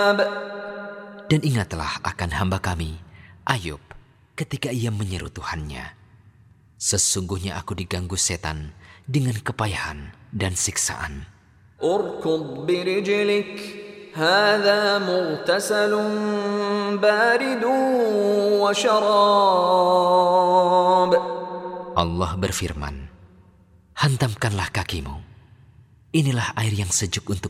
Dan ingatlah akan hamba kami, Ayub, ketika ia menyeru Tuhannya. Sesungguhnya aku diganggu setan dengan kepayahan dan siksaan. Urkud birijlik, hadha mughtasalun baridun wa syarab. Allah berfirman, hantamkanlah kakimu. Inilah air yang sejuk untuk